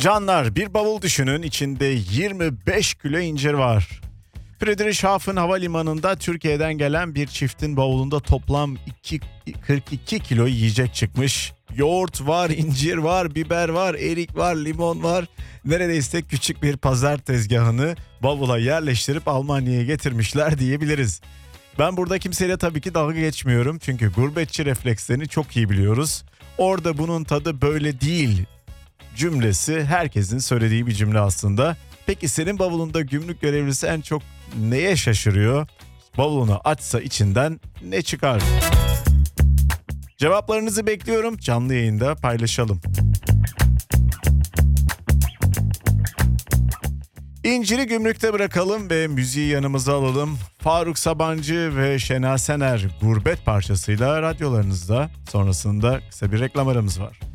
Canlar, bir bavul düşünün, içinde 25 kilo incir var. Friedrichshafen Havalimanı'nda Türkiye'den gelen bir çiftin bavulunda toplam 42 kilo yiyecek çıkmış. Yoğurt var, incir var, biber var, erik var, limon var. Neredeyse küçük bir pazar tezgahını bavula yerleştirip Almanya'ya getirmişler diyebiliriz. Ben burada kimseyle tabii ki dalga geçmiyorum. Çünkü gurbetçi reflekslerini çok iyi biliyoruz. Orada bunun tadı böyle değil cümlesi herkesin söylediği bir cümle aslında. Peki senin bavulunda gümrük görevlisi en çok neye şaşırıyor? Bavulunu açsa içinden ne çıkar? Cevaplarınızı bekliyorum. Canlı yayında paylaşalım. İnciri gümrükte bırakalım ve müziği yanımıza alalım. Faruk Sabancı ve Şena Sener Gurbet parçasıyla radyolarınızda. Sonrasında kısa bir reklam aramız var.